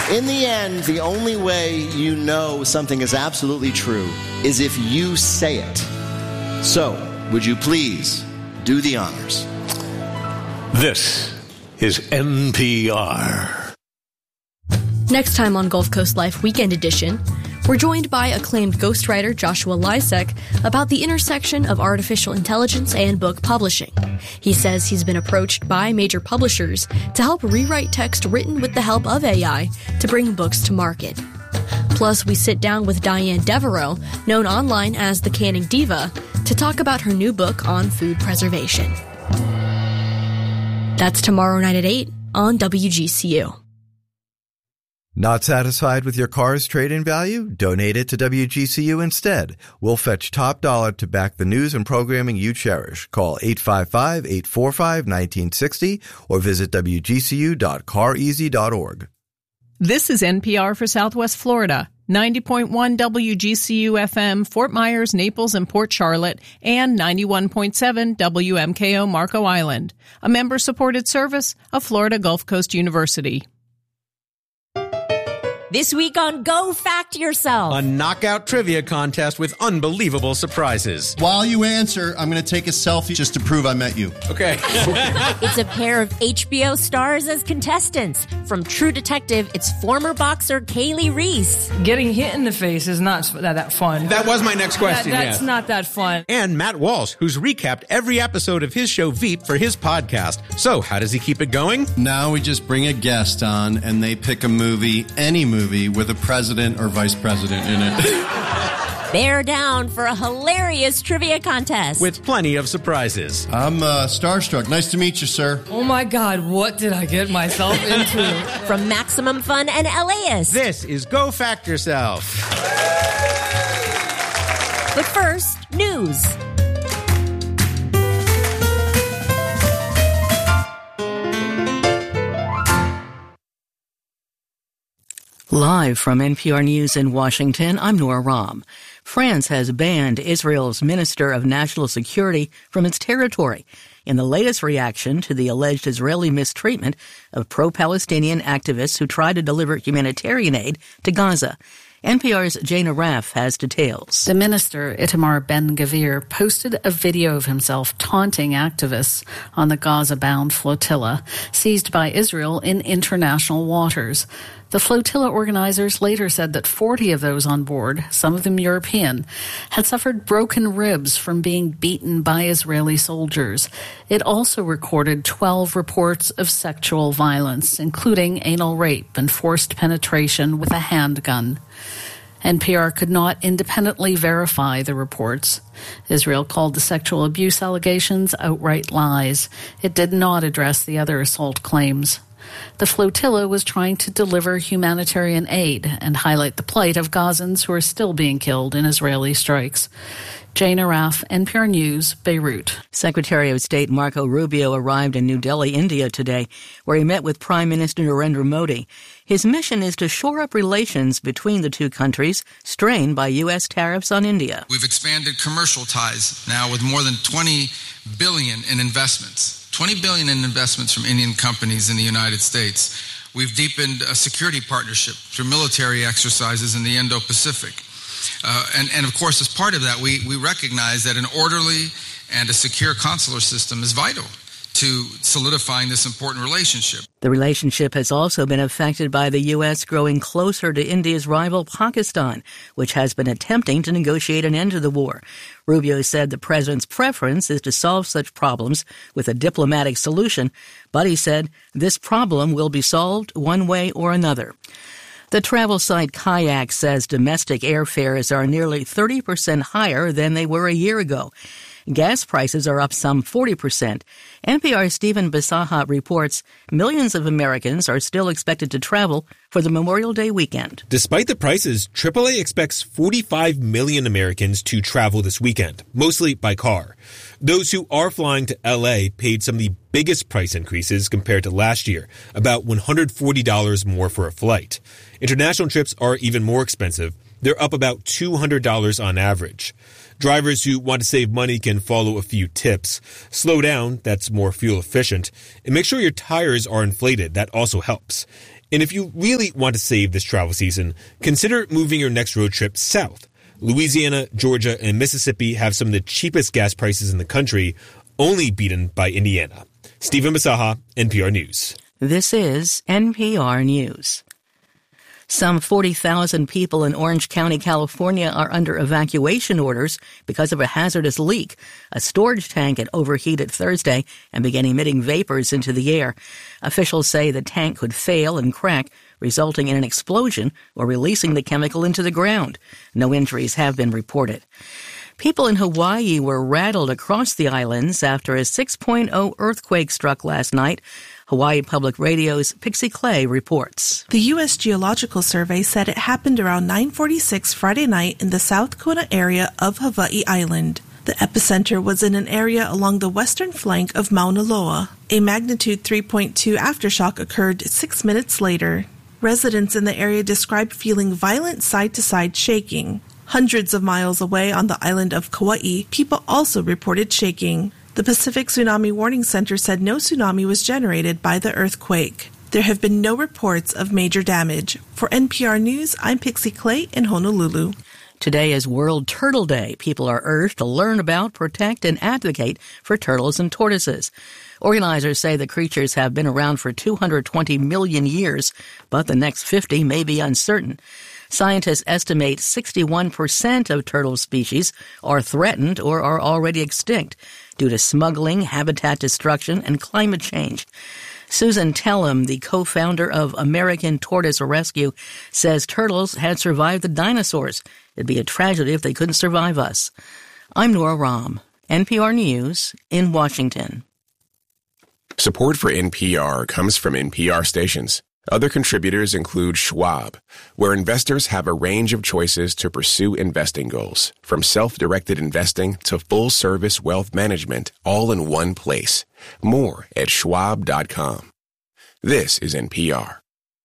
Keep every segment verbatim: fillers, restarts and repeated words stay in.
In the end, the only way you know something is absolutely true is if you say it. So, would you please do the honors? This is N P R. Next time on Gulf Coast Life Weekend Edition, we're joined by acclaimed ghostwriter Joshua Lysek about the intersection of artificial intelligence and book publishing. He says he's been approached by major publishers to help rewrite text written with the help of A I to bring books to market. Plus, we sit down with Diane Devereaux, known online as the Canning Diva, to talk about her new book on food preservation. That's tomorrow night at eight on W G C U. Not satisfied with your car's trade-in value? Donate it to W G C U instead. We'll fetch top dollar to back the news and programming you cherish. Call eight five five, eight four five, one nine six zero or visit w g c u dot car easy dot org. This is N P R for Southwest Florida. ninety point one W G C U F M, Fort Myers, Naples, and Port Charlotte, and ninety-one point seven W M K O Marco Island. A member-supported service of Florida Gulf Coast University. This week on Go Fact Yourself. A knockout trivia contest with unbelievable surprises. While you answer, I'm going to take a selfie just to prove I met you. Okay. It's a pair of H B O stars as contestants. From True Detective, it's former boxer Kaylee Reese. Getting hit in the face is not that, that fun. That was my next question, that, That's yeah. not that fun. And Matt Walsh, who's recapped every episode of his show Veep for his podcast. So, how does he keep it going? Now we just bring a guest on and they pick a movie, any movie, with a president or vice president in it. Bear down for a hilarious trivia contest. With plenty of surprises. I'm uh, starstruck. Nice to meet you, sir. Oh my God, what did I get myself into? From Maximum Fun and Elias. This is Go Fact Yourself. But first, news. Live from N P R News in Washington, I'm Nora Rahm. France has banned Israel's Minister of National Security from its territory in the latest reaction to the alleged Israeli mistreatment of pro-Palestinian activists who tried to deliver humanitarian aid to Gaza. N P R's Jana Raff has details. The minister, Itamar Ben-Gvir, posted a video of himself taunting activists on the Gaza-bound flotilla seized by Israel in international waters. The flotilla organizers later said that forty of those on board, some of them European, had suffered broken ribs from being beaten by Israeli soldiers. It also recorded twelve reports of sexual violence, including anal rape and forced penetration with a handgun. N P R could not independently verify the reports. Israel called the sexual abuse allegations outright lies. It did not address the other assault claims. The flotilla was trying to deliver humanitarian aid and highlight the plight of Gazans who are still being killed in Israeli strikes. Jana Raff, N P R News, Beirut. Secretary of State Marco Rubio arrived in New Delhi, India today, where he met with Prime Minister Narendra Modi. His mission is to shore up relations between the two countries strained by U S tariffs on India. We've expanded commercial ties now with more than twenty billion dollars in investments. twenty billion dollars in investments from Indian companies in the United States. We've deepened a security partnership through military exercises in the Indo-Pacific. Uh, and, and of course, as part of that, we, we recognize that an orderly and a secure consular system is vital to solidifying this important relationship. The relationship has also been affected by the U S growing closer to India's rival Pakistan, which has been attempting to negotiate an end to the war. Rubio said the president's preference is to solve such problems with a diplomatic solution, but he said this problem will be solved one way or another. The travel site Kayak says domestic airfares are nearly thirty percent higher than they were a year ago. Gas prices are up some forty percent. N P R's Stephen Bisaha reports millions of Americans are still expected to travel for the Memorial Day weekend. Despite the prices, triple A expects forty-five million Americans to travel this weekend, mostly by car. Those who are flying to L A paid some of the biggest price increases compared to last year, about one hundred forty dollars more for a flight. International trips are even more expensive. They're up about two hundred dollars on average. Drivers who want to save money can follow a few tips. Slow down, that's more fuel efficient. And make sure your tires are inflated, that also helps. And if you really want to save this travel season, consider moving your next road trip south. Louisiana, Georgia, and Mississippi have some of the cheapest gas prices in the country, only beaten by Indiana. Stephen Masaha, N P R News. This is N P R News. Some forty thousand people in Orange County, California are under evacuation orders because of a hazardous leak. A storage tank had overheated Thursday and began emitting vapors into the air. Officials say the tank could fail and crack, resulting in an explosion or releasing the chemical into the ground. No injuries have been reported. People in Hawaii were rattled across the islands after a six point oh earthquake struck last night. Hawaii Public Radio's Pixie Clay reports. The U S Geological Survey said it happened around nine forty-six Friday night in the South Kona area of Hawaii Island. The epicenter was in an area along the western flank of Mauna Loa. A magnitude three point two aftershock occurred six minutes later. Residents in the area described feeling violent side-to-side shaking. Hundreds of miles away on the island of Kauai, people also reported shaking. The Pacific Tsunami Warning Center said no tsunami was generated by the earthquake. There have been no reports of major damage. For N P R News, I'm Pixie Clay in Honolulu. Today is World Turtle Day. People are urged to learn about, protect, and advocate for turtles and tortoises. Organizers say the creatures have been around for two hundred twenty million years, but the next fifty may be uncertain. Scientists estimate sixty-one percent of turtle species are threatened or are already extinct due to smuggling, habitat destruction, and climate change. Susan Tellem, the co-founder of American Tortoise Rescue, says turtles had survived the dinosaurs. It'd be a tragedy if they couldn't survive us. I'm Nora Rahm, N P R News in Washington. Support for N P R comes from N P R stations. Other contributors include Schwab, where investors have a range of choices to pursue investing goals, from self-directed investing to full-service wealth management, all in one place. More at schwab dot com. This is N P R.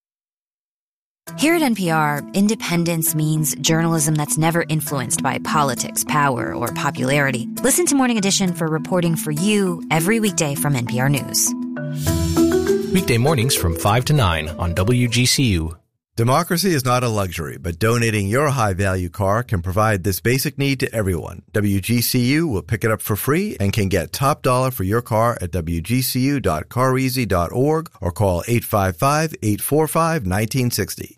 Here at N P R, independence means journalism that's never influenced by politics, power, or popularity. Listen to Morning Edition for reporting for you every weekday from N P R News. Weekday mornings from five to nine on W G C U. Democracy is not a luxury, but donating your high-value car can provide this basic need to everyone. W G C U will pick it up for free and can get top dollar for your car at w g c u dot car easy dot org or call eight five five, eight four five, one nine six zero.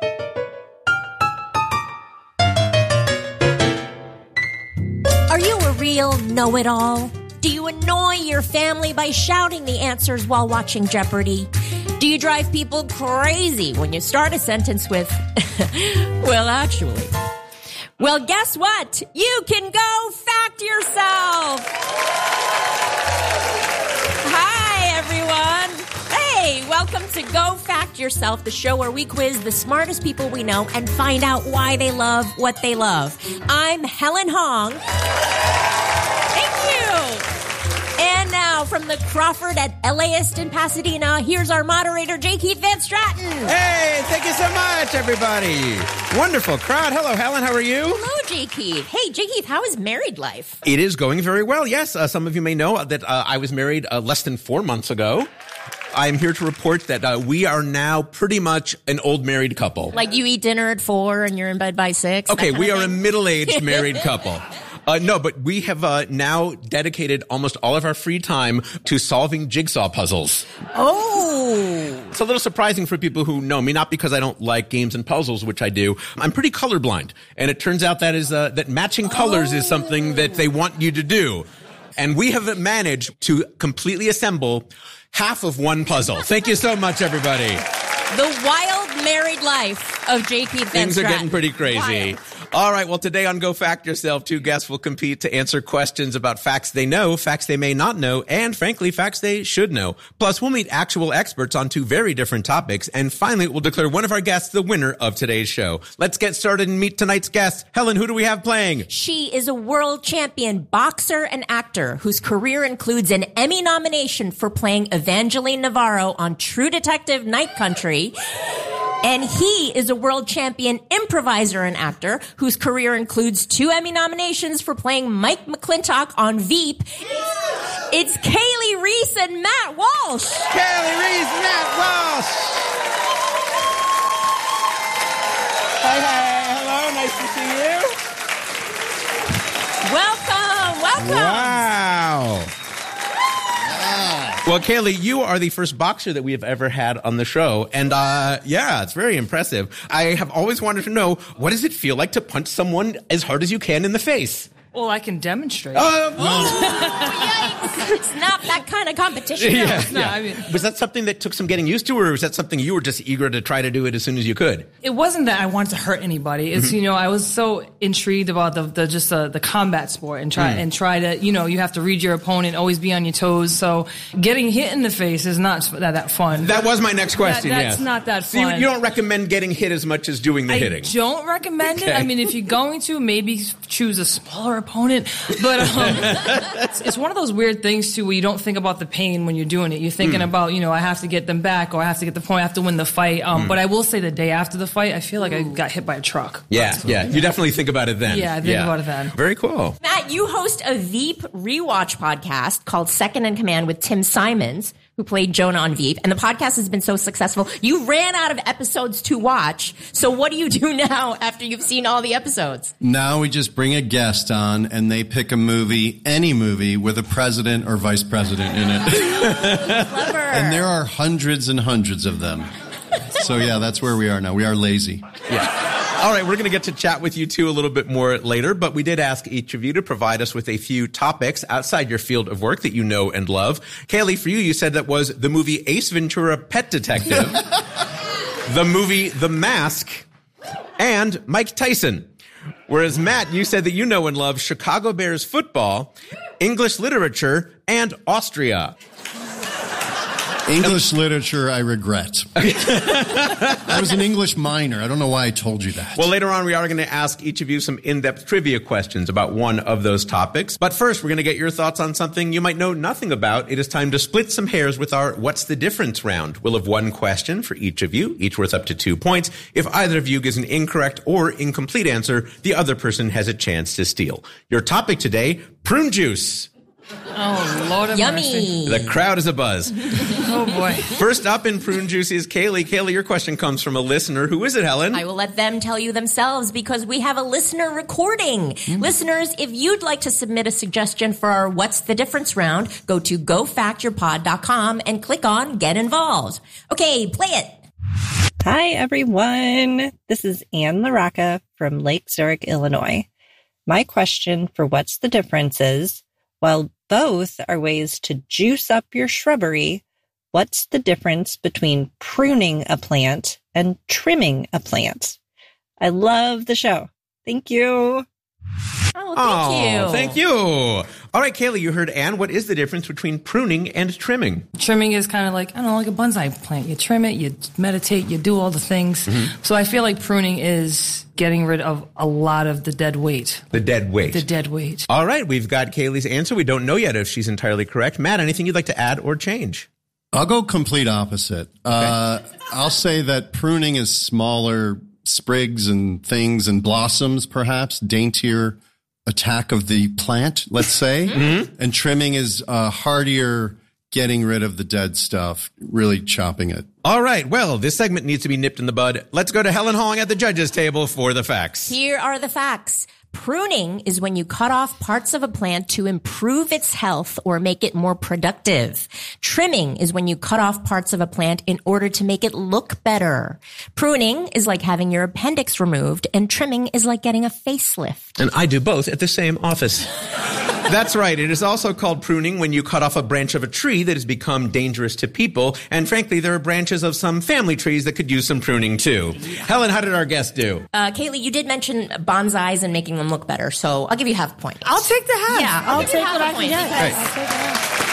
Are you a real know-it-all? Do you annoy your family by shouting the answers while watching Jeopardy? Do you drive people crazy when you start a sentence with, well, actually? Well, guess what? You can go fact yourself. Hi, everyone. Hey, welcome to Go Fact Yourself, the show where we quiz the smartest people we know and find out why they love what they love. I'm Helen Hong. Thank you. And now from the Crawford at LAist in Pasadena, here's our moderator, J. Keith Van Stratton. Hey, thank you so much, everybody. Wonderful crowd. Hello, Helen. How are you? Hello, J. Keith. Hey, J. Keith, how is married life? It is going very well, yes. Uh, some of you may know that uh, I was married uh, less than four months ago. I'm here to report that uh, we are now pretty much an old married couple. Like you eat dinner at four and you're in bed by six? Okay, we are a middle-aged married couple. Uh, no, but we have uh, now dedicated almost all of our free time to solving jigsaw puzzles. Oh! It's a little surprising for people who know me, not because I don't like games and puzzles, which I do. I'm pretty colorblind, and it turns out that is uh, that matching colors oh. is something that they want you to do. And we have managed to completely assemble half of one puzzle. Thank you so much, everybody. The wild married life of J. Keith Van Things are Stratton. getting pretty crazy. Wild. All right, well, today on Go Fact Yourself, two guests will compete to answer questions about facts they know, facts they may not know, and, frankly, facts they should know. Plus, we'll meet actual experts on two very different topics, and finally, we'll declare one of our guests the winner of today's show. Let's get started and meet tonight's guest. Helen, who do we have playing? She is a world champion boxer and actor whose career includes an Emmy nomination for playing Evangeline Navarro on True Detective Night Country. And he is a world champion improviser and actor whose career includes two Emmy nominations for playing Mike McClintock on Veep. It's, it's Kaylee Reese and Matt Walsh. Kaylee Reese, Matt Walsh. to see you. Welcome, welcome. Wow. Well, Kaylee, you are the first boxer that we have ever had on the show. And, uh, yeah, it's very impressive. I have always wanted to know, what does it feel like to punch someone as hard as you can in the face? Well, I can demonstrate. Uh, oh, it's not that kind of competition. Yeah, No, yeah. I mean- was that something that took some getting used to, or was that something you were just eager to try to do it as soon as you could? It wasn't that I wanted to hurt anybody. It's, Mhm. you know, I was so intrigued about the, the just uh, the combat sport and try Mm. and try to, you know, you have to read your opponent, always be on your toes. So getting hit in the face is not that, that fun. That was my next question, That, that's yes. not that So you, fun. you don't recommend getting hit as much as doing the I hitting? don't recommend Okay. it. I mean, if you're going to, maybe choose a smaller opponent. But um, it's, it's one of those weird things, too, where you don't think about the pain when you're doing it. You're thinking Mm. about, you know, I have to get them back, or I have to get the point, I have to win the fight. Um, Mm. But I will say the day after the fight, I feel like I got hit by a truck. Yeah, yeah. You definitely think about it then. Yeah, I think about it then. Very cool. Matt, you host a Veep rewatch podcast called Second in Command with Tim Simons, who played Jonah on Veep. And the podcast has been so successful, you ran out of episodes to watch. So what do you do now after you've seen all the episodes? Now we just bring a guest on and they pick a movie, any movie, with a president or vice president in it. Clever. And there are hundreds and hundreds of them. So yeah, that's where we are now. We are lazy. Yeah. All right, we're going to get to chat with you two a little bit more later, but we did ask each of you to provide us with a few topics outside your field of work that you know and love. Kaylee, for you, you said that was the movie Ace Ventura: Pet Detective, the movie The Mask, and Mike Tyson. Whereas Matt, you said that you know and love Chicago Bears football, English literature, and Austria. English literature, I regret. I was an English minor. I don't know why I told you that. Well, later on, we are going to ask each of you some in-depth trivia questions about one of those topics. But first, we're going to get your thoughts on something you might know nothing about. It is time to split some hairs with our What's the Difference round. We'll have one question for each of you, each worth up to two points. If either of you gives an incorrect or incomplete answer, the other person has a chance to steal. Your topic today, prune juice. Oh, Lord of Yummy. mercy. The crowd is abuzz. Oh, boy. First up in prune juice is Kaylee. Kaylee, your question comes from a listener. Who is it, Helen? I will let them tell you themselves because we have a listener recording. Mm. Listeners, if you'd like to submit a suggestion for our What's the Difference round, go to go fact your pod dot com and click on Get Involved. Okay, play it. Hi, everyone. This is Anne LaRocca from Lake Zurich, Illinois. My question for What's the Difference is, while both are ways to juice up your shrubbery, what's the difference between pruning a plant and trimming a plant? I love the show. Thank you. Oh, thank oh, you. Thank you. All right, Kaylee, you heard Anne. What is the difference between pruning and trimming? Trimming is kind of like, I don't know, like a bonsai plant. You trim it, you meditate, you do all the things. Mm-hmm. So I feel like pruning is getting rid of a lot of the dead weight. The dead weight. The dead weight. All right, we've got Kaylee's answer. We don't know yet if she's entirely correct. Matt, anything you'd like to add or change? I'll go complete opposite. Okay. Uh, I'll say that pruning is smaller sprigs and things and blossoms, perhaps, daintier attack of the plant, let's say. Mm-hmm. And trimming is uh, hardier, getting rid of the dead stuff, really chopping it. All right, well, this segment needs to be nipped in the bud. Let's go to Helen Hong at the judges' table for the facts. Here are the facts. Pruning is when you cut off parts of a plant to improve its health or make it more productive. Trimming is when you cut off parts of a plant in order to make it look better. Pruning is like having your appendix removed, and trimming is like getting a facelift. And I do both at the same office. That's right. It is also called pruning when you cut off a branch of a tree that has become dangerous to people. And frankly, there are branches of some family trees that could use some pruning too. Yeah. Helen, how did our guest do? Uh, Kaylee, you did mention bonsais and making them look better, so I'll give you half a point. I'll take the half. Yeah, I'll, I'll take take what I can get. Right. I'll take the half.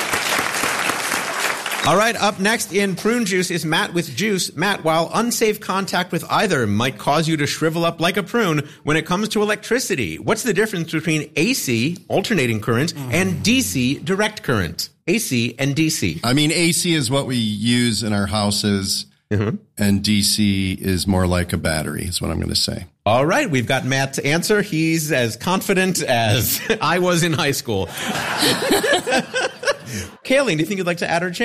All right, up next in Prune Juice is Matt with Juice. Matt, while unsafe contact with either might cause you to shrivel up like a prune, when it comes to electricity, what's the difference between A C, alternating current, and D C, direct current? A C and D C. I mean, A C is what we use in our houses, mm-hmm. and D C is more like a battery, is what I'm going to say. All right, we've got Matt's answer. He's as confident as I was in high school. Kaylee, do you think you'd like to add or change?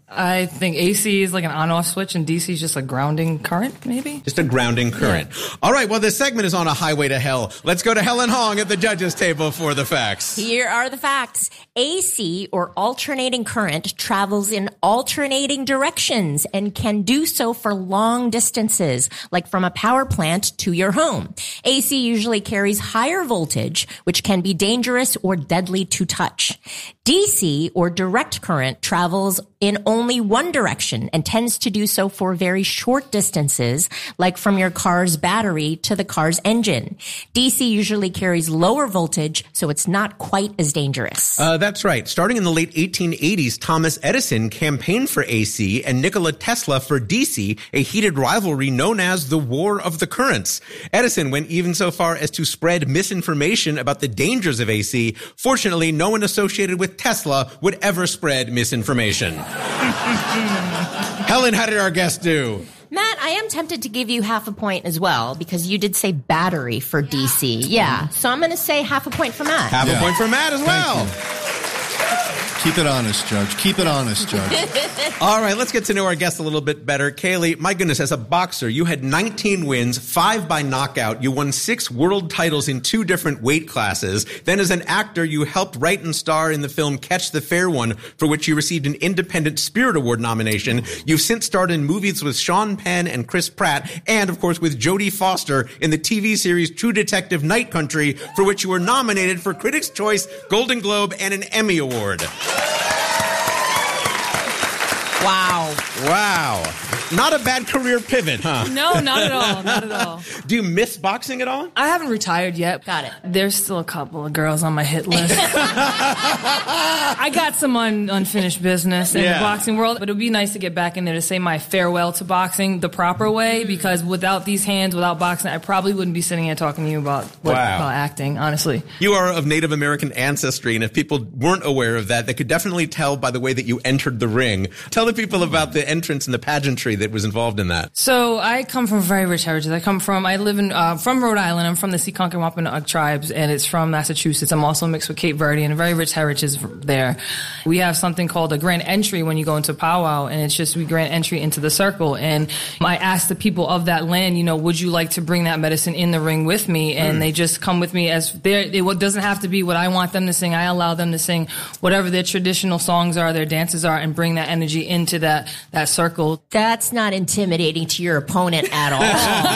I think A C is like an on-off switch and D C is just a grounding current, maybe? Just a grounding current. Yeah. All right, well, this segment is on a highway to hell. Let's go to Helen Hong at the judges' table for the facts. Here are the facts. A C, or alternating current, travels in alternating directions and can do so for long distances, like from a power plant to your home. A C usually carries higher voltage, which can be dangerous or deadly to touch. D C, or direct current, travels in only one direction and tends to do so for very short distances, like from your car's battery to the car's engine. D C usually carries lower voltage, so it's not quite as dangerous. Uh, that's right. Starting in the late eighteen eighties, Thomas Edison campaigned for A C and Nikola Tesla for D C, a heated rivalry known as the War of the Currents. Edison went even so far as to spread misinformation about the dangers of A C. Fortunately, no one associated with Tesla would ever spread misinformation. Helen, how did our guest do? Matt, I am tempted to give you half a point as well because you did say battery for D C. Yeah. So I'm going to say half a point for Matt. Half Yeah. a point for Matt as well. Keep it honest, Judge. Keep it honest, Judge. All right, let's get to know our guest a little bit better. Kaylee, my goodness, as a boxer, you had nineteen wins, five by knockout. You won six world titles in two different weight classes. Then as an actor, you helped write and star in the film Catch the Fair One, for which you received an Independent Spirit Award nomination. You've since starred in movies with Sean Penn and Chris Pratt, and of course with Jodie Foster in the T V series True Detective Night Country, for which you were nominated for Critics' Choice, Golden Globe, and an Emmy Award. Wow. Wow. Not a bad career pivot, huh? No, not at all. Not at all. Do you miss boxing at all? I haven't retired yet. Got it. There's still a couple of girls on my hit list. I got some un- unfinished business in Yeah. the boxing world, but it would be nice to get back in there to say my farewell to boxing the proper way, because without these hands, without boxing, I probably wouldn't be sitting here talking to you about, what, Wow. about acting, honestly. You are of Native American ancestry, and if people weren't aware of that, they could definitely tell by the way that you entered the ring. Tell the people about the entrance and the pageantry that was involved in that. So I come from very rich heritage. I come from, I live in, uh, from Rhode Island. I'm from the Seekonk and Wampanoag tribes, and it's from Massachusetts. I'm also mixed with Cape Verde, and a very rich heritage there. We have something called a grand entry when you go into powwow, and it's just we grant entry into the circle. And I asked the people of that land, you know, would you like to bring that medicine in the ring with me? And mm. they just come with me as their, it doesn't have to be what I want them to sing. I allow them to sing whatever their traditional songs are, their dances are, and bring that energy into that, that circle. That's not intimidating to your opponent at all.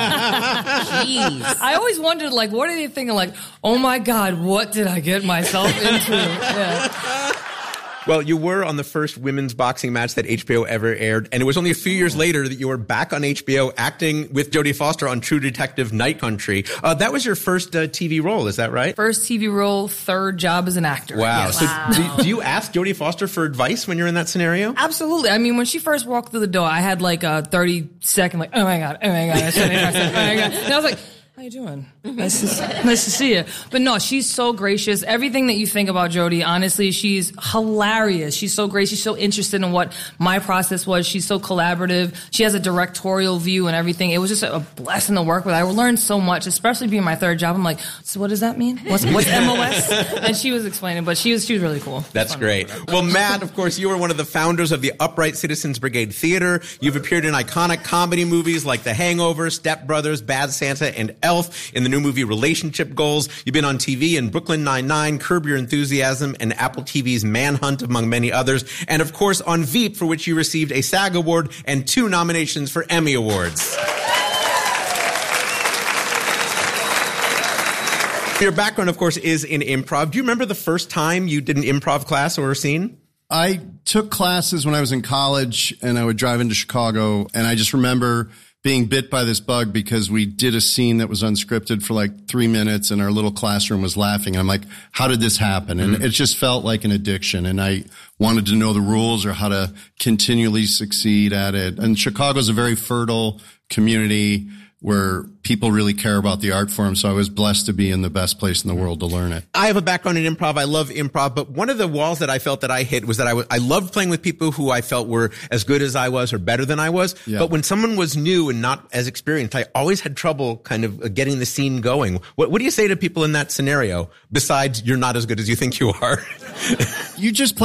Jeez. I always wondered, like, what are they thinking? Like, oh my God, what did I get myself into? Yeah. Well, you were on the first women's boxing match that H B O ever aired, and it was only a few years later that you were back on H B O acting with Jodie Foster on True Detective Night Country. Uh, that was your first uh, T V role, is that right? First T V role, third job as an actor. Wow. Yes. So wow. Do, do you ask Jodie Foster for advice when you're in that scenario? Absolutely. I mean, when she first walked through the door, I had like a thirty second, like, oh my God, oh my God, oh my God. And I was like, how you doing? Nice to, nice to see you. But no, she's so gracious. Everything that you think about Jodie, honestly, she's hilarious. She's so great. She's so interested in what my process was. She's so collaborative. She has a directorial view and everything. It was just a blessing to work with. I learned so much, especially being my third job. I'm like, so what does that mean? What's, what's M O S? And she was explaining, but she was, she was really cool. That's great. Well, Matt, of course, you were one of the founders of the Upright Citizens Brigade Theater. You've appeared in iconic comedy movies like The Hangover, Step Brothers, Bad Santa, and Elf. In the new movie Relationship Goals, you've been on T V in Brooklyn Nine-Nine, Curb Your Enthusiasm, and Apple T V's Manhunt, among many others. And of course on Veep, for which you received a SAG Award and two nominations for Emmy Awards. Your background, of course, is in improv. Do you remember the first time you did an improv class or a scene? I took classes when I was in college, and I would drive into Chicago, and I just remember being bit by this bug because we did a scene that was unscripted for like three minutes and our little classroom was laughing. And I'm like, how did this happen? And mm-hmm. it just felt like an addiction. And I wanted to know the rules or how to continually succeed at it. And Chicago's a very fertile community where people really care about the art form. So I was blessed to be in the best place in the world to learn it. I have a background in improv. I love improv, but one of the walls that I felt that I hit was that I, w- I loved playing with people who I felt were as good as I was or better than I was. Yeah. But when someone was new and not as experienced, I always had trouble kind of getting the scene going. What, what do you say to people in that scenario besides you're not as good as you think you are? You just play it realistically.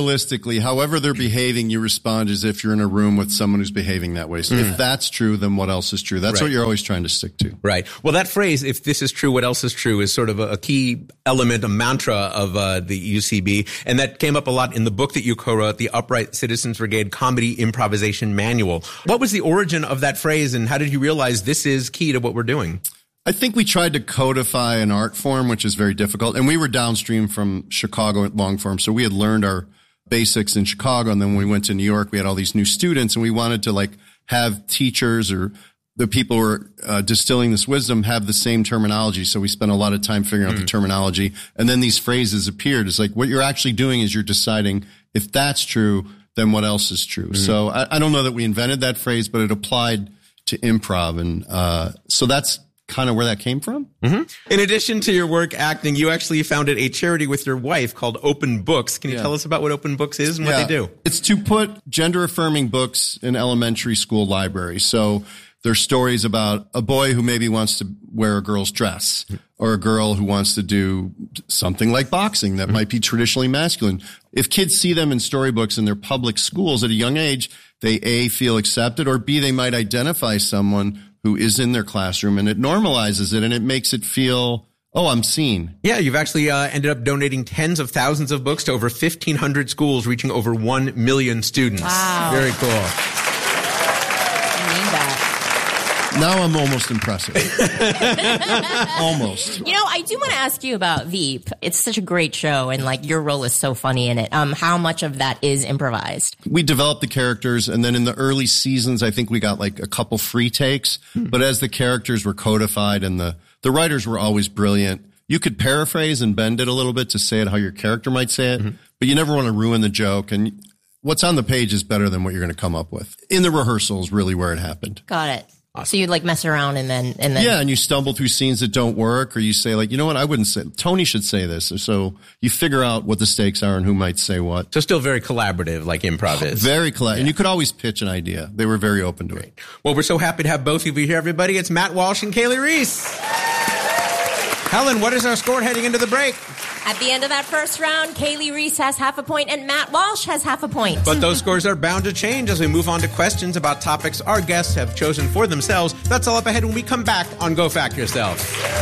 realistically, however they're behaving, you respond as if you're in a room with someone who's behaving that way. So mm. if that's true, then what else is true? That's right. What you're always trying to stick to. Right. Well, that phrase, if this is true, what else is true, is sort of a, a key element, a mantra of uh, the U C B. And that came up a lot in the book that you co-wrote, The Upright Citizens Brigade Comedy Improvisation Manual. What was the origin of that phrase, and how did you realize this is key to what we're doing? I think we tried to codify an art form, which is very difficult. And we were downstream from Chicago at long form. So we had learned our basics in Chicago. And then when we went to New York, we had all these new students, and we wanted to like have teachers or the people who were uh, distilling this wisdom have the same terminology. So we spent a lot of time figuring out mm. the terminology. And then these phrases appeared. It's like what you're actually doing is you're deciding if that's true, then what else is true. Mm. So I, I don't know that we invented that phrase, but it applied to improv. And uh, so that's kind of where that came from. Mm-hmm. In addition to your work acting, you actually founded a charity with your wife called Open Books. Can you yeah. tell us about what Open Books is and yeah. what they do? It's to put gender-affirming books in elementary school libraries. So there's stories about a boy who maybe wants to wear a girl's dress, or a girl who wants to do something like boxing that mm-hmm. might be traditionally masculine. If kids see them in storybooks in their public schools at a young age, they A, feel accepted, or B, they might identify someone who is in their classroom, and it normalizes it and it makes it feel, oh, I'm seen. Yeah, you've actually uh, ended up donating tens of thousands of books to over fifteen hundred schools, reaching over one million students. Wow. Very cool. I mean that. Now I'm almost impressive. Almost. You know, I do want to ask you about Veep. It's such a great show, and like your role is so funny in it. Um, how much of that is improvised? We developed the characters, and then in the early seasons, I think we got like a couple free takes. Hmm. But as the characters were codified and the, the writers were always brilliant, you could paraphrase and bend it a little bit to say it how your character might say it, mm-hmm. but you never want to ruin the joke. And what's on the page is better than what you're going to come up with. In the rehearsals, really where it happened. Got it. So you'd like mess around and then, and then. Yeah. And you stumble through scenes that don't work, or you say like, you know what? I wouldn't say, Tony should say this. So you figure out what the stakes are and who might say what. So still very collaborative, like improv is. Very collaborative. Yeah. And you could always pitch an idea. They were very open to Great. it. Well, we're so happy to have both of you here, everybody. It's Matt Walsh and Kaylee Reese. Helen, what is our score heading into the break? At the end of that first round, Kaylee Reese has half a point and Matt Walsh has half a point. But those scores are bound to change as we move on to questions about topics our guests have chosen for themselves. That's all up ahead when we come back on Go Fact Yourself.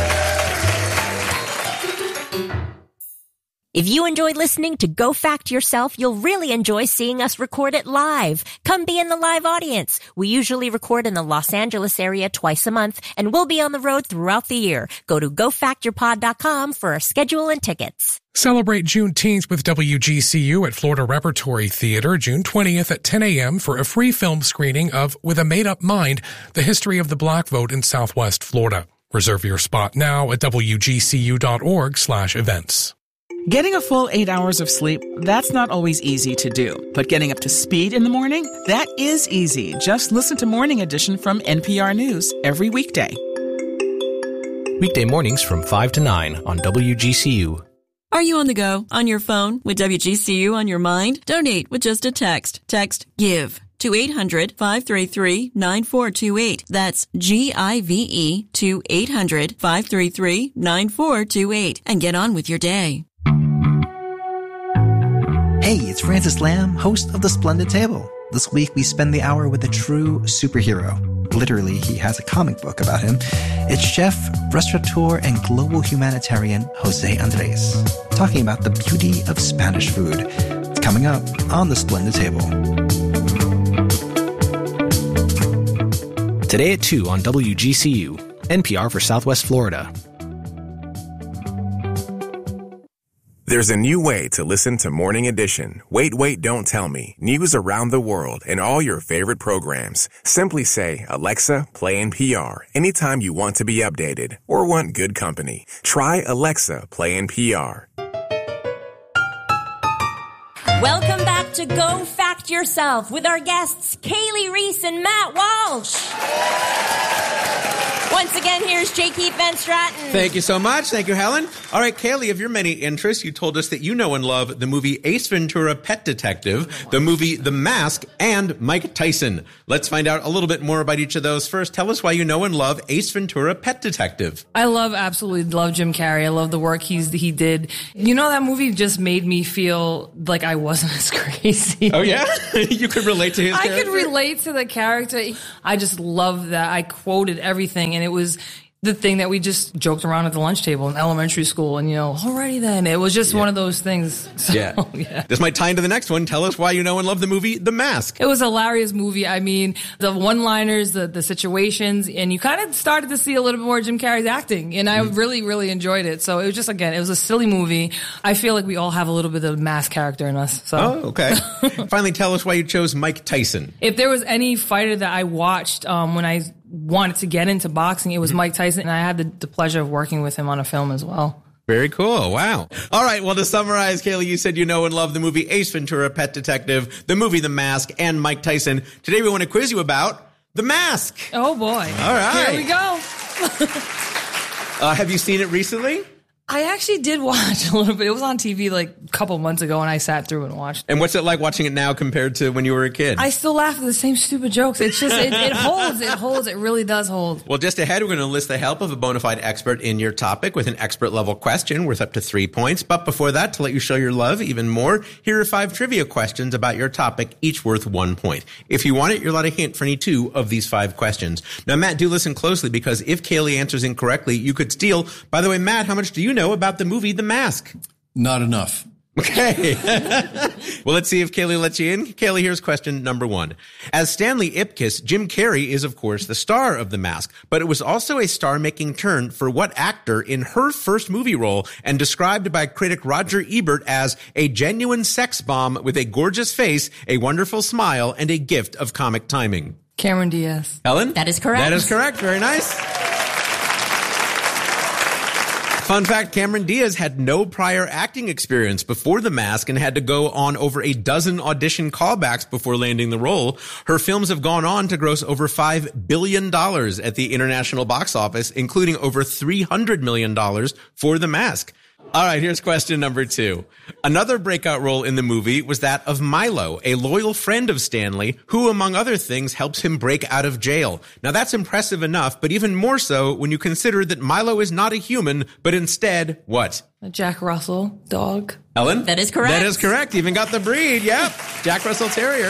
If you enjoyed listening to Go Fact Yourself, you'll really enjoy seeing us record it live. Come be in the live audience. We usually record in the Los Angeles area twice a month, and we'll be on the road throughout the year. Go to go fact your pod dot com for our schedule and tickets. Celebrate Juneteenth with W G C U at Florida Repertory Theater June twentieth at ten a.m. for a free film screening of With a Made-Up Mind, The History of the Black Vote in Southwest Florida. Reserve your spot now at w g c u dot org slash events. Getting a full eight hours of sleep, that's not always easy to do. But getting up to speed in the morning, that is easy. Just listen to Morning Edition from N P R News every weekday. Weekday mornings from five to nine on W G C U. Are you on the go, on your phone, with W G C U on your mind? Donate with just a text. Text GIVE to eight hundred, five three three, nine four two eight. That's G I V E to eight hundred, five three three, nine four two eight. And get on with your day. Hey, it's Francis Lamb, host of The Splendid Table. This week we spend the hour with a true superhero. Literally, he has a comic book about him. It's chef, restaurateur, and global humanitarian Jose Andres, talking about the beauty of Spanish food. It's coming up on The Splendid Table. Today at two on W G C U, N P R for Southwest Florida. There's a new way to listen to Morning Edition. Wait, wait, don't tell me. News around the world and all your favorite programs. Simply say, Alexa, play N P R anytime you want to be updated or want good company. Try Alexa, play N P R. Welcome back to Go Fact Yourself with our guests, Kaylee Reese and Matt Walsh. Once again, here's J. Keith Van Straten. Thank you so much. Thank you, Helen. All right, Kaylee, of your many interests, you told us that you know and love the movie Ace Ventura: Pet Detective, the movie The Mask, and Mike Tyson. Let's find out a little bit more about each of those. First, tell us why you know and love Ace Ventura: Pet Detective. I love, absolutely love Jim Carrey. I love the work he's he did. You know, that movie just made me feel like I wasn't as crazy. Oh, yeah? You could relate to his I character? could relate to the character. I just love that. I quoted everything, and it was the thing that we just joked around at the lunch table in elementary school. And, you know, alrighty then. It was just yeah. one of those things. So, yeah. yeah. This might tie into the next one. Tell us why you know and love the movie The Mask. It was a hilarious movie. I mean, the one-liners, the, the situations, and you kind of started to see a little bit more Jim Carrey's acting. And I mm. really, really enjoyed it. So it was just, again, it was a silly movie. I feel like we all have a little bit of Mask character in us. So. Oh, okay. Finally, tell us why you chose Mike Tyson. If there was any fighter that I watched um, when I wanted to get into boxing, it was Mike Tyson, and I had the, the pleasure of working with him on a film as well. Very cool. Wow. All right. Well, to summarize, Kaylee, you said you know and love the movie Ace Ventura: Pet Detective, the movie The Mask, and Mike Tyson. Today we want to quiz you about The Mask. Oh, boy. All right. Here we go. uh, have you seen it recently? I actually did watch a little bit. It was on T V like a couple months ago, and I sat through and watched it. And what's it like watching it now compared to when you were a kid? I still laugh at the same stupid jokes. It's just, it, it holds. It holds. It really does hold. Well, just ahead, we're going to enlist the help of a bona fide expert in your topic with an expert level question worth up to three points. But before that, to let you show your love even more, here are five trivia questions about your topic, each worth one point. If you want it, you're allowed a hint for any two of these five questions. Now, Matt, do listen closely, because if Kaylee answers incorrectly, you could steal. By the way, Matt, how much do you know about the movie The Mask? Not enough. Okay. Well, let's see if Kaylee lets you in. Kaylee, here's question number one. As Stanley Ipkiss, Jim Carrey is, of course, the star of The Mask, but it was also a star-making turn for what actor in her first movie role, and described by critic Roger Ebert as a genuine sex bomb with a gorgeous face, a wonderful smile, and a gift of comic timing? Cameron Diaz. Helen? That is correct. That is correct. Very nice. Fun fact, Cameron Diaz had no prior acting experience before The Mask and had to go on over a dozen audition callbacks before landing the role. Her films have gone on to gross over five billion dollars at the international box office, including over three hundred million dollars for The Mask. All right, here's question number two. Another breakout role in the movie was that of Milo, a loyal friend of Stanley, who, among other things, helps him break out of jail. Now, that's impressive enough, but even more so when you consider that Milo is not a human, but instead, what? A Jack Russell dog. Ellen? That is correct. That is correct. Even got the breed. Yep. Jack Russell Terrier.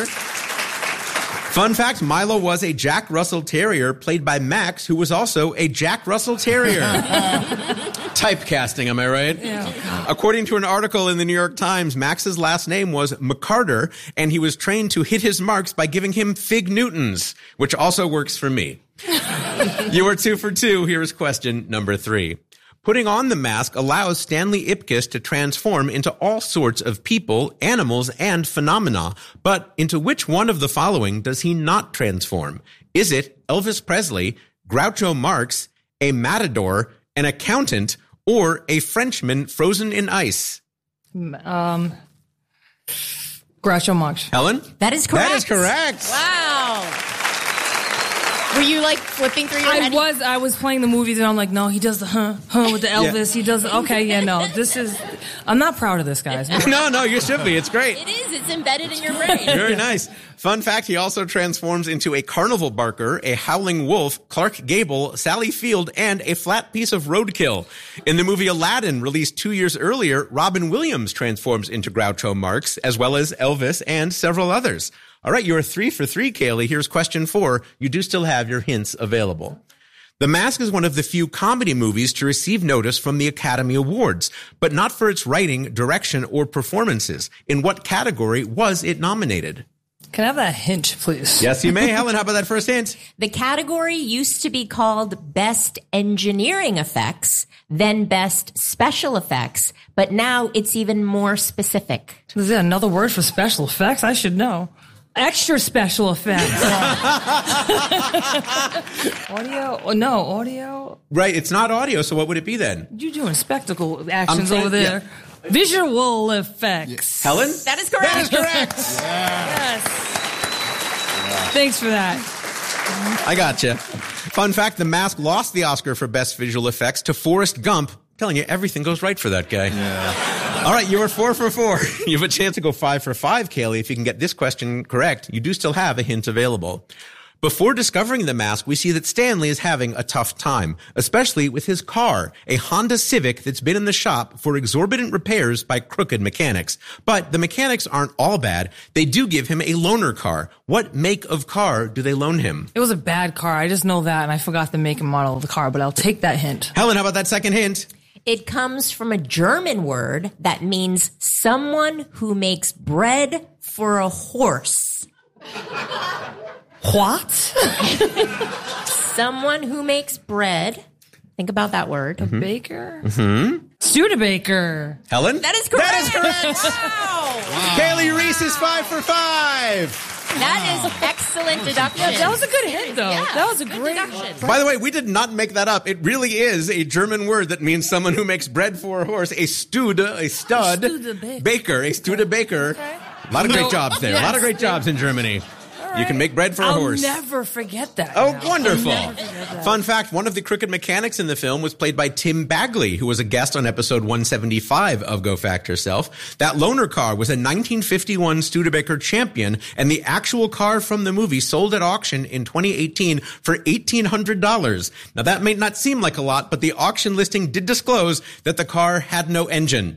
Fun fact, Milo was a Jack Russell Terrier played by Max, who was also a Jack Russell Terrier. Typecasting, am I right? Yeah. According to an article in the New York Times, Max's last name was McCarter, and he was trained to hit his marks by giving him Fig Newtons, which also works for me. You are two for two. Here's question number three. Putting on the mask allows Stanley Ipkiss to transform into all sorts of people, animals, and phenomena. But into which one of the following does he not transform? Is it Elvis Presley, Groucho Marx, a matador, an accountant, or a Frenchman frozen in ice? Um, Groucho Marx. Helen? That is correct. That is correct. Wow. Were you like flipping through your I head? was. I was playing the movies, and I'm like, no, he does the huh, huh with the Elvis. Yeah. He does. Okay, yeah, no, this is. I'm not proud of this, guys. No, no, you should be. It's great. It is. It's embedded in your brain. Very nice. Fun fact, he also transforms into a carnival barker, a howling wolf, Clark Gable, Sally Field, and a flat piece of roadkill. In the movie Aladdin, released two years earlier, Robin Williams transforms into Groucho Marx, as well as Elvis and several others. All right, you're three for three, Kaylee. Here's question four. You do still have your hints available. The Mask is one of the few comedy movies to receive notice from the Academy Awards, but not for its writing, direction, or performances. In what category was it nominated? Can I have that hint, please? Yes, you may. Helen, how about that first hint? The category used to be called Best Engineering Effects, then Best Special Effects, but now it's even more specific. Is there another word for special effects? I should know. Extra special effects. Audio? Oh, no, audio? Right, it's not audio, so what would it be then? You're doing spectacle actions trying, over there. Yeah. Visual effects. Yeah. Helen? That is correct. That is correct. Yes. Yeah. Thanks for that. I gotcha. Fun fact, The Mask lost the Oscar for Best Visual Effects to Forrest Gump. I'm telling you, everything goes right for that guy. Yeah. All right, you were four for four. You have a chance to go five for five, Kaylee. If you can get this question correct, you do still have a hint available. Before discovering the mask, we see that Stanley is having a tough time, especially with his car, a Honda Civic that's been in the shop for exorbitant repairs by crooked mechanics. But the mechanics aren't all bad. They do give him a loaner car. What make of car do they loan him? It was a bad car. I just know that, and I forgot the make and model of the car, but I'll take that hint. Helen, how about that second hint? It comes from a German word that means someone who makes bread for a horse. What? Someone who makes bread. Think about that word. A mm-hmm. baker? Mm-hmm. Studebaker. Helen? That is correct. That is correct. Wow. Wow. Kaylee Reese is five for five. That is excellent deduction. Yeah, that was a good hint, though. Yeah, that was a great deduction. By the way, we did not make that up. It really is a German word that means someone who makes bread for a horse. A stude, a stud, Studebaker. baker, a Studebaker. Okay. A lot of great jobs there. Yes. A lot of great jobs in Germany. Right. You can make bread for I'll a horse. I'll never forget that. Oh, now. wonderful. I'll never forget that. Fun fact, one of the crooked mechanics in the film was played by Tim Bagley, who was a guest on episode one seventy-five of Go Fact Yourself. That loaner car was a nineteen fifty-one Studebaker Champion, and the actual car from the movie sold at auction in twenty eighteen for eighteen hundred dollars. Now, that may not seem like a lot, but the auction listing did disclose that the car had no engine,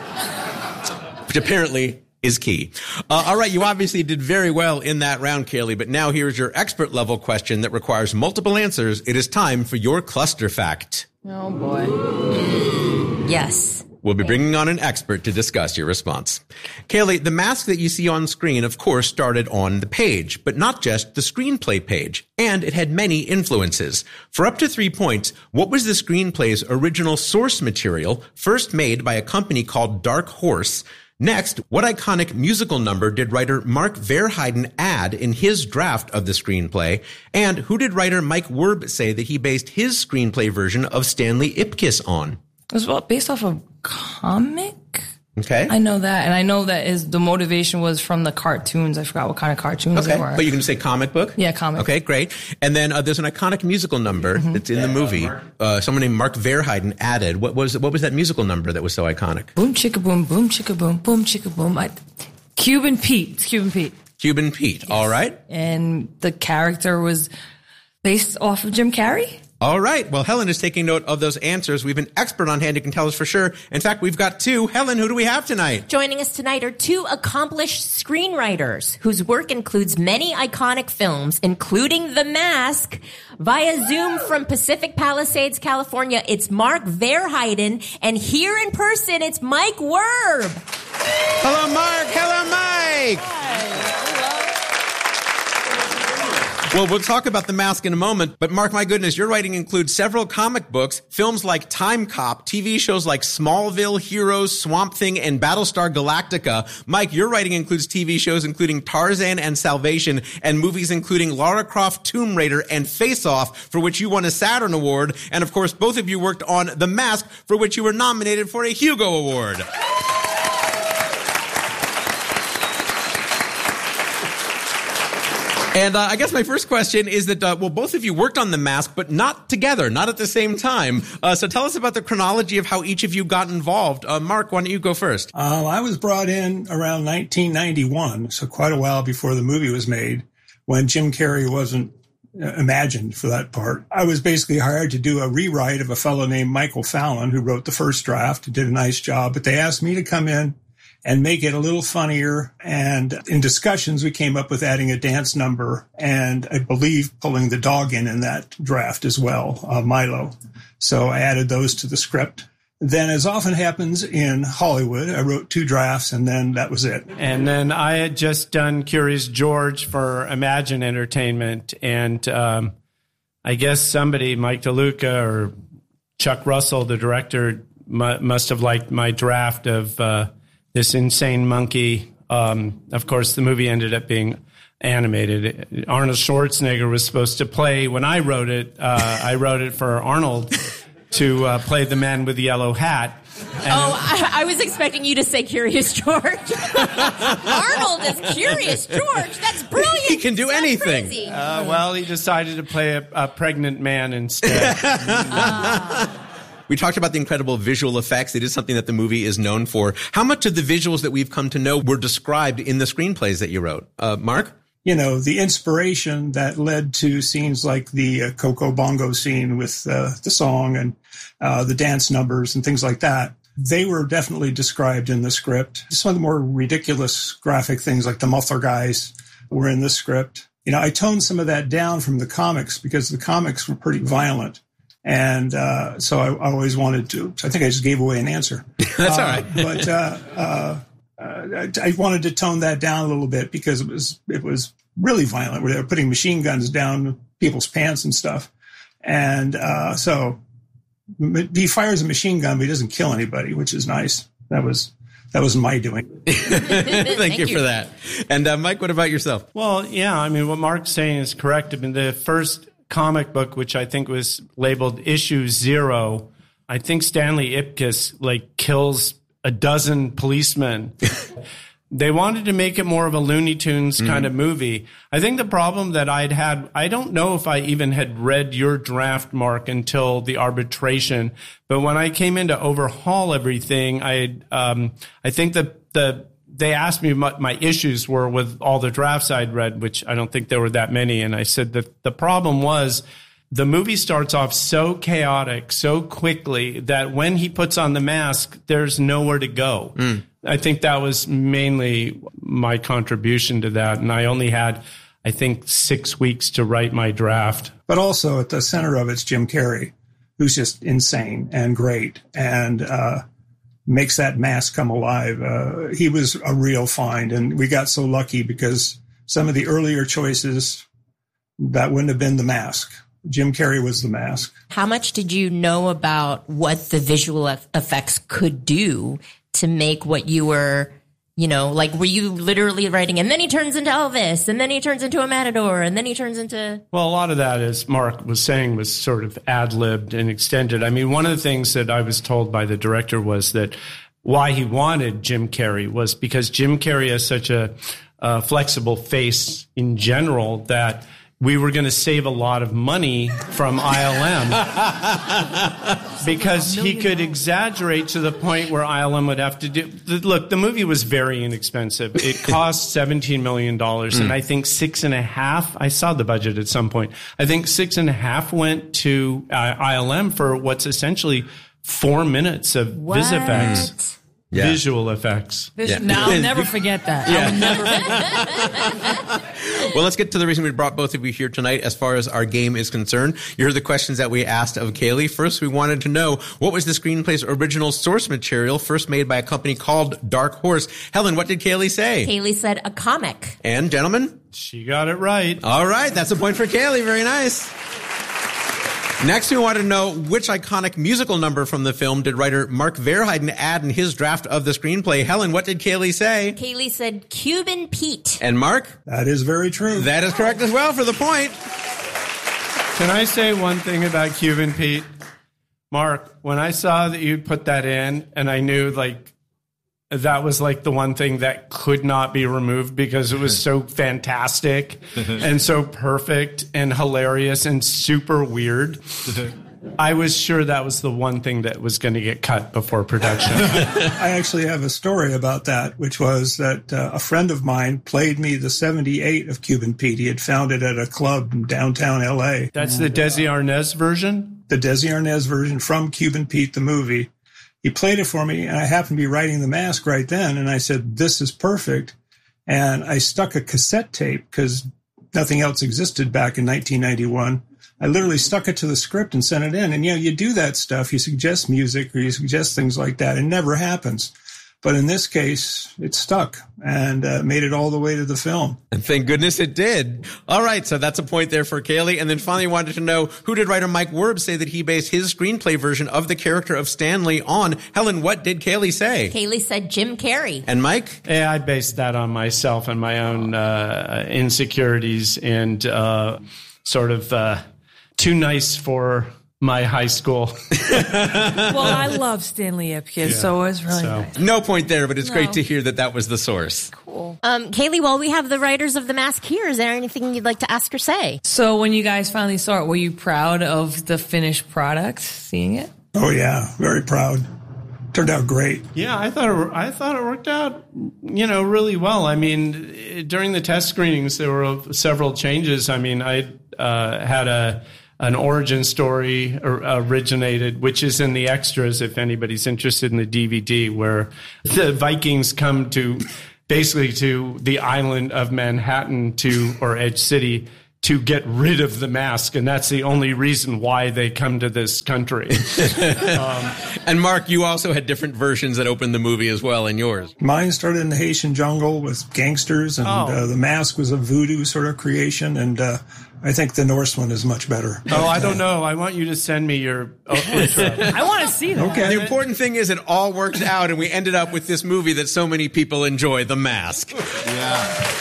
which apparently is key. Uh, all right, you obviously did very well in that round, Kaylee, but now here's your expert level question that requires multiple answers. It is time for your cluster fact. Oh, boy. Yes. We'll be bringing on an expert to discuss your response. Kaylee, the mask that you see on screen, of course, started on the page, but not just the screenplay page. And it had many influences. For up to three points, what was the screenplay's original source material, first made by a company called Dark Horse? Next, what iconic musical number did writer Mark Verheiden add in his draft of the screenplay? And who did writer Mike Werb say that he based his screenplay version of Stanley Ipkiss on? It was well, based off of comic. Okay. I know that. And I know that is the motivation was from the cartoons. I forgot what kind of cartoons okay. they were. But you can say comic book? Yeah, comic. Okay, great. And then uh, there's an iconic musical number mm-hmm. that's in the movie. Uh, someone named Mark Verheiden added. What was what was that musical number that was so iconic? Boom, chicka boom, boom, chicka boom, boom, chicka boom. I, Cuban Pete. It's Cuban Pete. Cuban Pete. Yes. All right. And the character was based off of Jim Carrey. All right. Well, Helen is taking note of those answers. We have an expert on hand who can tell us for sure. In fact, we've got two. Helen, who do we have tonight? Joining us tonight are two accomplished screenwriters whose work includes many iconic films, including The Mask. Via Zoom from Pacific Palisades, California, it's Mark Verheiden. And here in person, it's Mike Werb. Hello, Mark. Hello, Mike. Hi. Well, we'll talk about The Mask in a moment, but Mark, my goodness, your writing includes several comic books, films like Time Cop, T V shows like Smallville, Heroes, Swamp Thing, and Battlestar Galactica. Mike, your writing includes T V shows including Tarzan and Salvation, and movies including Lara Croft, Tomb Raider, and Face Off, for which you won a Saturn Award. And of course, both of you worked on The Mask, for which you were nominated for a Hugo Award. And uh, I guess my first question is that, uh, well, both of you worked on The Mask, but not together, not at the same time. Uh, so tell us about the chronology of how each of you got involved. Uh, Mark, why don't you go first? Uh, I was brought in around nineteen ninety-one, so quite a while before the movie was made, when Jim Carrey wasn't uh, imagined for that part. I was basically hired to do a rewrite of a fellow named Michael Fallon, who wrote the first draft, did a nice job, but they asked me to come in and make it a little funnier. And in discussions, we came up with adding a dance number and I believe pulling the dog in in that draft as well, uh, Milo. So I added those to the script. Then, as often happens in Hollywood, I wrote two drafts and then that was it. And then I had just done Curious George for Imagine Entertainment. And um, I guess somebody, Mike DeLuca or Chuck Russell, the director, mu- must have liked my draft of uh, This Insane Monkey. Um, of course, the movie ended up being animated. Arnold Schwarzenegger was supposed to play, when I wrote it, uh, I wrote it for Arnold to uh, play the man with the yellow hat. And oh, I, I was expecting you to say Curious George. Arnold is Curious George. That's brilliant. he can do anything. Uh, well, he decided to play a, a pregnant man instead. We talked about the incredible visual effects. It is something that the movie is known for. How much of the visuals that we've come to know were described in the screenplays that you wrote? Uh, Mark? You know, the inspiration that led to scenes like the uh, Coco Bongo scene with uh, the song and uh, the dance numbers and things like that, they were definitely described in the script. Some of the more ridiculous graphic things like the muffler guys were in the script. You know, I toned some of that down from the comics because the comics were pretty violent. And uh, so I, I always wanted to. So I think I just gave away an answer. That's uh, all right. but uh, uh, uh, I, I wanted to tone that down a little bit because it was it was really violent, where they were putting machine guns down people's pants and stuff. And uh, so he fires a machine gun, but he doesn't kill anybody, which is nice. That was that was my doing. Thank, Thank you, you for that. And uh, Mike, what about yourself? Well, yeah, I mean, what Mark's saying is correct. I mean, the first comic book, which I think was labeled issue zero, I think Stanley Ipkiss like kills a dozen policemen. They wanted to make it more of a Looney Tunes kind mm. of movie. I think the problem that I'd had, I don't know if I even had read your draft, Mark, until the arbitration. But when I came in to overhaul everything, I um, I think that the they asked me what my issues were with all the drafts I'd read, which I don't think there were that many. And I said that the problem was the movie starts off so chaotic, so quickly that when he puts on the mask, there's nowhere to go. Mm. I think that was mainly my contribution to that. And I only had, I think, six weeks to write my draft. But also at the center of it's Jim Carrey, who's just insane and great and uh, makes that mask come alive. Uh, he was a real find. And we got so lucky because some of the earlier choices, that wouldn't have been the mask. Jim Carrey was the mask. How much did you know about what the visual effects could do to make what you were, you know, like, were you literally writing, and then he turns into Elvis, and then he turns into a matador, and then he turns into... Well, a lot of that, as Mark was saying, was sort of ad-libbed and extended. I mean, one of the things that I was told by the director was that why he wanted Jim Carrey was because Jim Carrey has such a, a flexible face in general that we were going to save a lot of money from I L M because he could exaggerate to the point where I L M would have to do. Look, the movie was very inexpensive. It cost seventeen million dollars, mm. and I think six and a half. I saw the budget at some point. I think six and a half went to uh, I L M for what's essentially four minutes of what? vis effects. Yeah. Visual effects. Vis- yeah. No, I'll never forget that. Yeah. I'll never forget. Well, let's get to the reason we brought both of you here tonight as far as our game is concerned. You heard the questions that we asked of Kaylee. First, we wanted to know what was the screenplay's original source material, first made by a company called Dark Horse. Helen, what did Kaylee say? Kaylee said a comic. And gentlemen? She got it right. All right. That's a point for Kaylee. Very nice. Next, we want to know which iconic musical number from the film did writer Mark Verheiden add in his draft of the screenplay. Helen, what did Kaylee say? Kaylee said Cuban Pete. And Mark? That is very true. That is correct as well for the point. Can I say one thing about Cuban Pete? Mark, when I saw that you'd put that in, and I knew, like, that was like the one thing that could not be removed because it was so fantastic and so perfect and hilarious and super weird. I was sure that was the one thing that was going to get cut before production. I actually have a story about that, which was that uh, a friend of mine played me the seventy-eight of Cuban Pete. He had found it at a club in downtown L A. That's the Desi Arnaz version? The Desi Arnaz version from Cuban Pete, the movie. He played it for me, and I happened to be writing The Mask right then, and I said, this is perfect. And I stuck a cassette tape, because nothing else existed back in nineteen ninety-one. I literally stuck it to the script and sent it in. And, you know, you do that stuff. You suggest music or you suggest things like that. It never happens. But in this case, it stuck and uh, made it all the way to the film. And thank goodness it did. All right, so that's a point there for Kaylee. And then finally wanted to know, who did writer Mike Werb say that he based his screenplay version of the character of Stanley on? Helen, what did Kaylee say? Kaylee said Jim Carrey. And Mike? Yeah, I based that on myself and my own uh, insecurities and uh, sort of uh, too nice for my high school. Well, I love Stanley Ipkiss, yeah. so it was really so. nice. No point there, but it's No. great to hear that that was the source. Cool. Cool. Um, Kaylee, while we have the writers of The Mask here, is there anything you'd like to ask or say? So when you guys finally saw it, were you proud of the finished product, seeing it? Oh, yeah. Very proud. Turned out great. Yeah, I thought it, I thought it worked out, you know, really well. I mean, during the test screenings, there were several changes. I mean, I uh, had a an origin story originated, which is in the extras if anybody's interested in the D V D, where the Vikings come to basically to the island of Manhattan to or Edge City to get rid of the mask, and that's the only reason why they come to this country. um, and Mark, you also had different versions that opened the movie as well in yours. Mine started in the Haitian jungle with gangsters, and oh. uh, the mask was a voodoo sort of creation, and uh, I think the Norse one is much better. Oh, I don't know. I want you to send me your oh, intro. I want to see that. Okay. The important thing is it all worked out, and we ended up with this movie that so many people enjoy, The Mask. Yeah.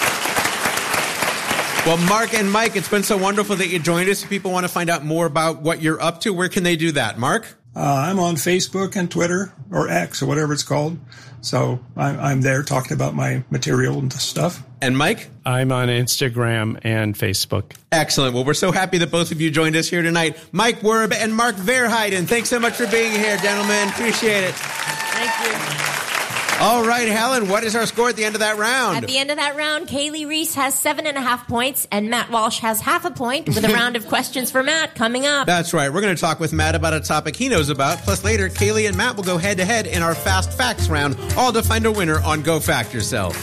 Well, Mark and Mike, it's been so wonderful that you joined us. If people want to find out more about what you're up to, where can they do that? Mark? Uh, I'm on Facebook and Twitter, or X, or whatever it's called. So I'm, I'm there talking about my material and stuff. And Mike? I'm on Instagram and Facebook. Excellent. Well, we're so happy that both of you joined us here tonight. Mike Werb and Mark Verheiden. Thanks so much for being here, gentlemen. Appreciate it. Thank you. All right, Helen, what is our score at the end of that round? At the end of that round, Kaylee Reese has seven and a half points, and Matt Walsh has half a point with a round of questions for Matt coming up. That's right. We're going to talk with Matt about a topic he knows about. Plus, later, Kaylee and Matt will go head-to-head in our Fast Facts round, all to find a winner on Go Fact Yourself.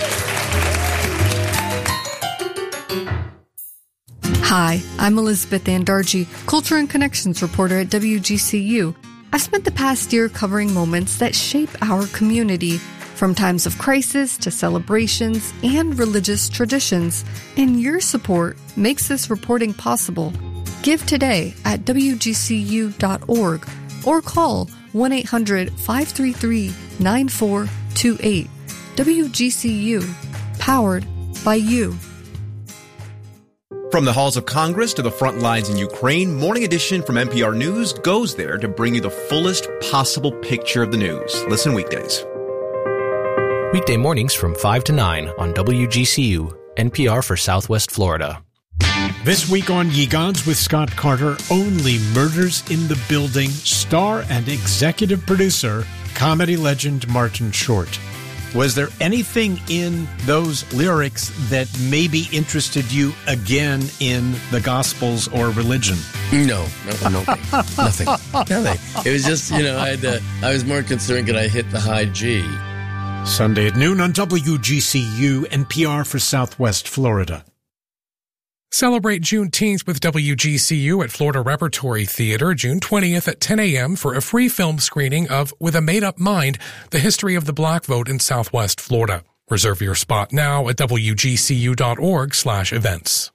Hi, I'm Elizabeth Andarji, Culture and Connections reporter at W G C U. I've spent the past year covering moments that shape our community, from times of crisis to celebrations and religious traditions. And your support makes this reporting possible. Give today at W G C U dot org or call one eight hundred five three three nine four two eight. W G C U, powered by you. From the halls of Congress to the front lines in Ukraine, Morning Edition from N P R News goes there to bring you the fullest possible picture of the news. Listen weekdays. Weekday mornings from five to nine on W G C U, N P R for Southwest Florida. This week on Ye Gods with Scott Carter, only murders in the building, star and executive producer, comedy legend Martin Short. Was there anything in those lyrics that maybe interested you again in the Gospels or religion? No, no, no, nothing, nothing. It was just, you know, I had to, I was more concerned could I hit the high G. Sunday at noon on W G C U, N P R for Southwest Florida. Celebrate Juneteenth with W G C U at Florida Repertory Theater June twentieth at ten a.m. for a free film screening of With a Made-Up Mind, The History of the Black Vote in Southwest Florida. Reserve your spot now at W G C U dot org slash events.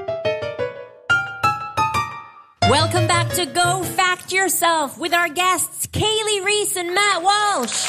Welcome back to Go Fact Yourself with our guests, Kaylee Reese and Matt Walsh.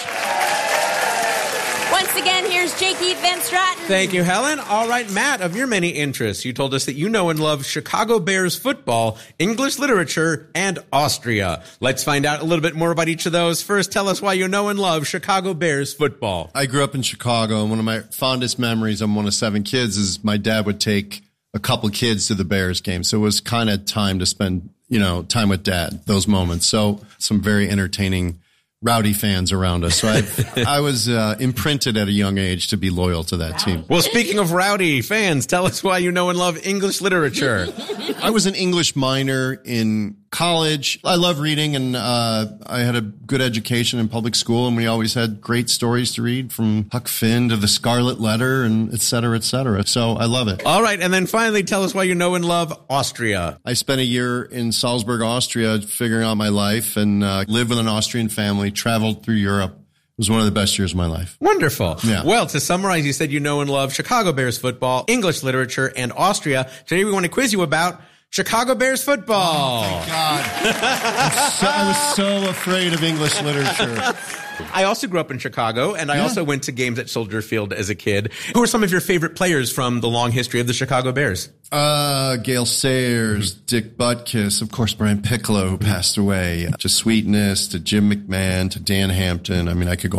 Once again, here's Jakey Van Straten. Thank you, Helen. All right, Matt, of your many interests, you told us that you know and love Chicago Bears football, English literature, and Austria. Let's find out a little bit more about each of those. First, tell us why you know and love Chicago Bears football. I grew up in Chicago, and one of my fondest memories, I'm one of seven kids, is my dad would take a couple kids to the Bears game. So it was kind of time to spend, you know, time with dad, those moments. So some very entertaining rowdy fans around us. So I I was uh, imprinted at a young age to be loyal to that team. Well, speaking of rowdy fans, tell us why you know and love English literature. I was an English minor in college. I love reading, and uh, I had a good education in public school, and we always had great stories to read, from Huck Finn to The Scarlet Letter, and et cetera, et cetera. So I love it. All right, and then finally, tell us why you know and love Austria. I spent a year in Salzburg, Austria, figuring out my life, and uh, lived with an Austrian family, traveled through Europe. It was one of the best years of my life. Wonderful. Yeah. Well, to summarize, you said you know and love Chicago Bears football, English literature, and Austria. Today we want to quiz you about Chicago Bears football. Oh, thank God. so, I was so afraid of English literature. I also grew up in Chicago, and I yeah. also went to games at Soldier Field as a kid. Who are some of your favorite players from the long history of the Chicago Bears? Uh, Gale Sayers, Dick Butkus, of course, Brian Piccolo, who passed away, to Sweetness, to Jim McMahon, to Dan Hampton. I mean, I could go on.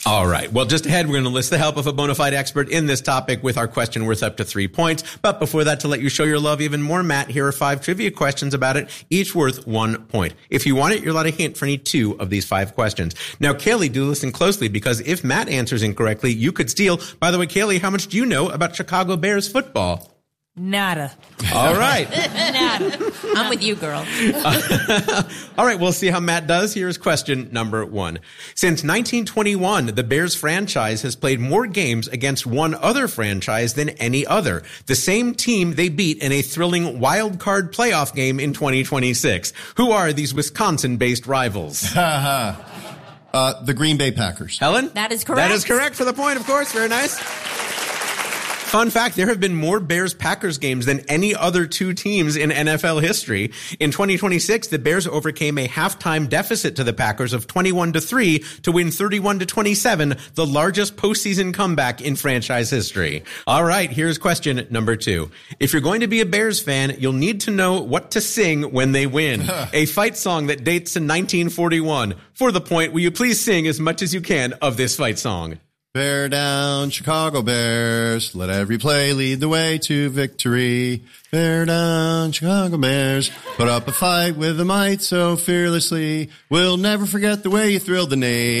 All right. Well, just ahead, we're going to list the help of a bona fide expert in this topic with our question worth up to three points. But before that, to let you show your love even more, Matt, here are five trivia questions about it, each worth one point. If you want it, you're allowed a hint for any two of these five questions. Now, Kaylee, do listen closely, because if Matt answers incorrectly, you could steal. By the way, Kaylee, how much do you know about Chicago Bears football? Nada. All right. Nada. I'm with you, girl. All right, we'll see how Matt does. Here's question number one. Since nineteen twenty-one, the Bears franchise has played more games against one other franchise than any other. The same team they beat in a thrilling wild card playoff game in twenty twenty-six. Who are these Wisconsin-based rivals? uh, the Green Bay Packers. Helen? That is correct. That is correct for the point, of course. Very nice. Fun fact, there have been more Bears-Packers games than any other two teams in N F L history. In twenty twenty-six, the Bears overcame a halftime deficit to the Packers of twenty-one to three to win thirty-one to twenty-seven, the largest postseason comeback in franchise history. All right, here's question number two. If you're going to be a Bears fan, you'll need to know what to sing when they win. A fight song that dates to nineteen forty-one. For the point, will you please sing as much as you can of this fight song? Bear down, Chicago Bears. Let every play lead the way to victory. Bear down, Chicago Bears. Put up a fight with a might so fearlessly. We'll never forget the way you thrilled the nation.